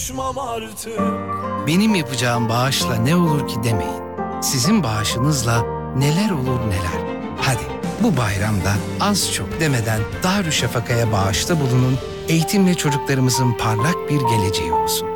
artık. Benim yapacağım bağışla ne olur ki demeyin. Sizin bağışınızla neler olur neler. Hadi bu bayramda az çok demeden Darüşşafaka'ya bağışta bulunun, eğitimle çocuklarımızın parlak bir geleceği olsun.